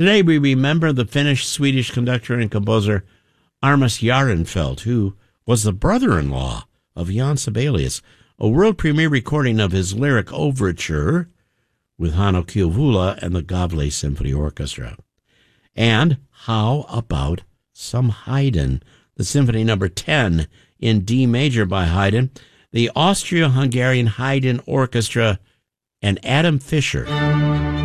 Today we remember the Finnish-Swedish conductor and composer Armas Jarrenfeldt, who was the brother-in-law of Jan Sibelius. A world premiere recording of his lyric overture with Hanno Kiovola and the Gavle Symphony Orchestra. And how about some Haydn, the Symphony No. 10 in D major by Haydn, the Austro-Hungarian Haydn Orchestra, and Adam Fischer.